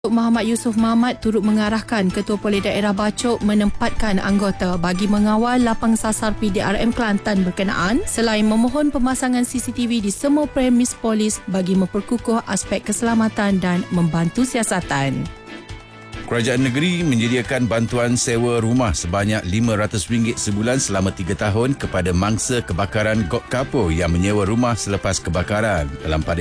Muhammad Yusof Mahmat turut mengarahkan Ketua Polis Daerah Bachok menempatkan anggota bagi mengawal lapang sasar PDRM Kelantan berkenaan selain memohon pemasangan CCTV di semua premis polis bagi memperkukuh aspek keselamatan dan membantu siasatan. Kerajaan negeri menyediakan bantuan sewa rumah sebanyak RM500 sebulan selama 3 tahun kepada mangsa kebakaran Gok Kapur yang menyewa rumah selepas kebakaran. Dalam pada